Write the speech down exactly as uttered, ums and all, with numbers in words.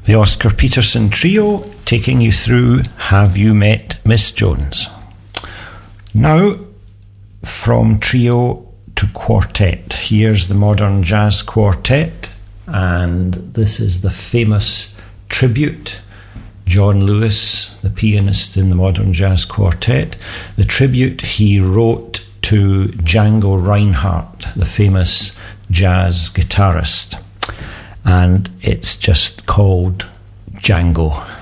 The Oscar Peterson Trio taking you through Have You Met Miss Jones? Now, from trio to quartet, here's the Modern Jazz Quartet, and this is the famous tribute. John Lewis, the pianist in the Modern Jazz Quartet, the tribute he wrote to Django Reinhardt, the famous jazz guitarist. And it's just called Django.